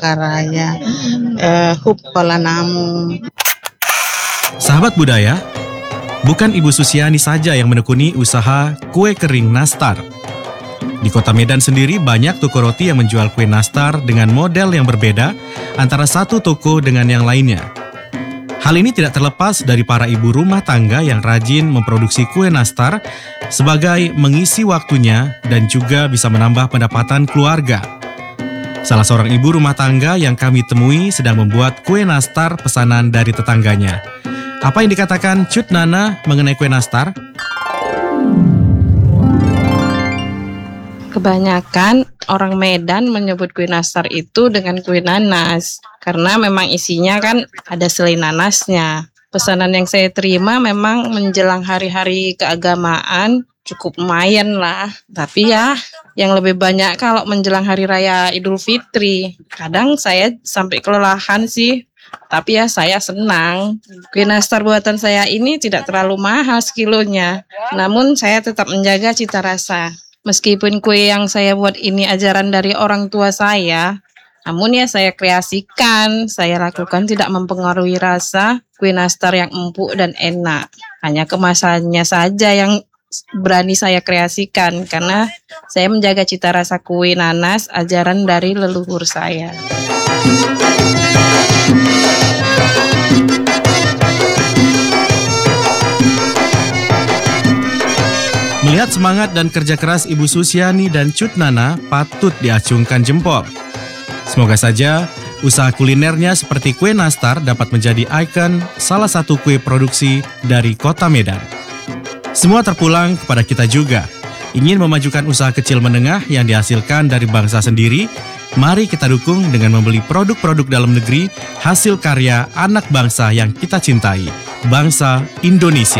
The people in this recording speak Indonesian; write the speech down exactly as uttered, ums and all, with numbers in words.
Karaya, eh, Huppalanamu. Sahabat budaya, bukan Ibu Susiani saja yang menekuni usaha kue kering nastar. Di Kota Medan sendiri banyak toko roti yang menjual kue nastar dengan model yang berbeda antara satu toko dengan yang lainnya. Hal ini tidak terlepas dari para ibu rumah tangga yang rajin memproduksi kue nastar sebagai mengisi waktunya dan juga bisa menambah pendapatan keluarga. Salah seorang ibu rumah tangga yang kami temui sedang membuat kue nastar pesanan dari tetangganya. Apa yang dikatakan Cut Nana mengenai kue nastar? Kebanyakan orang Medan menyebut kue nastar itu dengan kue nanas karena memang isinya kan ada selai nanasnya. Pesanan yang saya terima memang menjelang hari-hari keagamaan cukup lumayan lah. Tapi ya yang lebih banyak kalau menjelang hari raya Idul Fitri. Kadang saya sampai kelelahan sih. Tapi ya saya senang. Kue nastar buatan saya ini tidak terlalu mahal sekilonya. Namun saya tetap menjaga cita rasa. Meskipun kue yang saya buat ini ajaran dari orang tua saya, namun ya saya kreasikan, saya lakukan tidak mempengaruhi rasa kue nastar yang empuk dan enak. Hanya kemasannya saja yang berani saya kreasikan, karena saya menjaga cita rasa kue nanas ajaran dari leluhur saya. Melihat semangat dan kerja keras Ibu Susiani dan Cut Nana patut diacungkan jempol. Semoga saja usaha kulinernya seperti kue nastar dapat menjadi ikon salah satu kue produksi dari Kota Medan. Semua terpulang kepada kita juga. Ingin memajukan usaha kecil menengah yang dihasilkan dari bangsa sendiri, mari kita dukung dengan membeli produk-produk dalam negeri hasil karya anak bangsa yang kita cintai, bangsa Indonesia.